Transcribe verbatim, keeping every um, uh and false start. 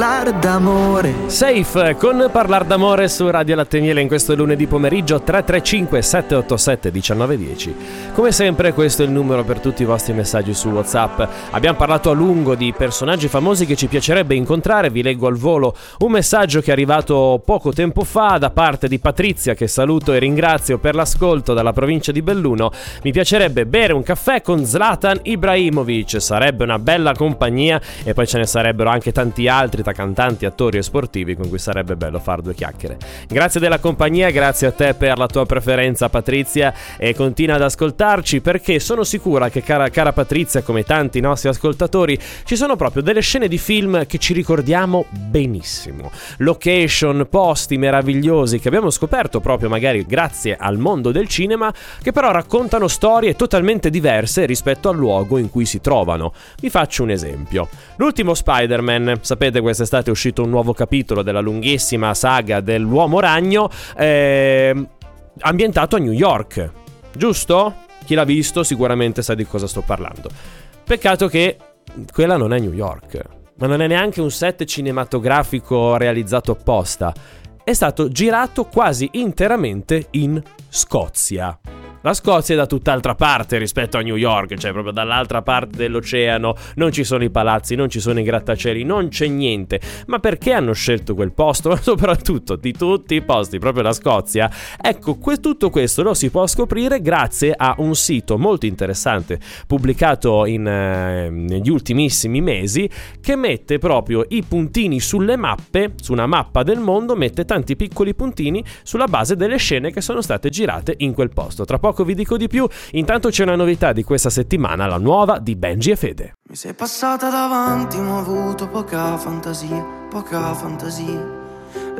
d'amore. Safe con Parlar d'amore su Radio Latte e Miele in questo lunedì pomeriggio. Tre tre cinque sette otto sette uno nove uno zero. Come sempre questo è il numero per tutti i vostri messaggi su WhatsApp. Abbiamo parlato a lungo di personaggi famosi che ci piacerebbe incontrare. Vi leggo al volo un messaggio che è arrivato poco tempo fa da parte di Patrizia, che saluto e ringrazio per l'ascolto, dalla provincia di Belluno. Mi piacerebbe bere un caffè con Zlatan Ibrahimovic, sarebbe una bella compagnia, e poi ce ne sarebbero anche tanti altri cantanti, attori e sportivi con cui sarebbe bello fare due chiacchiere. Grazie della compagnia, grazie a te per la tua preferenza, Patrizia, e continua ad ascoltarci, perché sono sicura che cara, cara Patrizia, come tanti nostri ascoltatori, ci sono proprio delle scene di film che ci ricordiamo benissimo, location, posti meravigliosi che abbiamo scoperto proprio magari grazie al mondo del cinema, che però raccontano storie totalmente diverse rispetto al luogo in cui si trovano. Vi faccio un esempio: l'ultimo Spider-Man, sapete, questa estate è uscito un nuovo capitolo della lunghissima saga dell'Uomo Ragno, eh, ambientato a New York, giusto? Chi l'ha visto sicuramente sa di cosa sto parlando. Peccato che quella non è New York, ma non è neanche un set cinematografico realizzato apposta. È stato girato quasi interamente in Scozia. La Scozia è da tutt'altra parte rispetto a New York, cioè proprio dall'altra parte dell'oceano, non ci sono i palazzi, non ci sono i grattacieli, non c'è niente. Ma perché hanno scelto quel posto? Ma soprattutto di tutti i posti, proprio la Scozia? Ecco, que- tutto questo lo si può scoprire grazie a un sito molto interessante pubblicato in, eh, negli ultimissimi mesi, che mette proprio i puntini sulle mappe, su una mappa del mondo, mette tanti piccoli puntini sulla base delle scene che sono state girate in quel posto. Tra poco vi dico di più. Intanto c'è una novità di questa settimana, la nuova di Benji e Fede. Mi sei passata davanti ma ho avuto poca fantasia, poca fantasia.